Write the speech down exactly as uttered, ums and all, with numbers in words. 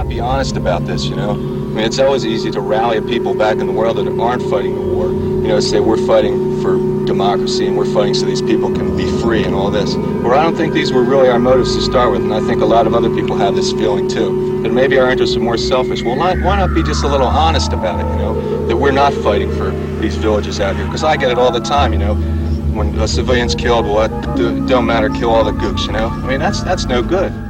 be honest about this, you know? I mean, it's always easy to rally people back in the world that aren't fighting the war, you know, say we're fighting for democracy and we're fighting so these people can be free and all this. Where I don't think these were really our motives to start with, and I think a lot of other people have this feeling too. That maybe our interests are more selfish. Well, why not be just a little honest about it, you know? That we're not fighting for these villages out here. Because I get it all the time, you know? When a civilian's killed, what? Well, don't matter, kill all the gooks, you know? I mean, that's, that's no good.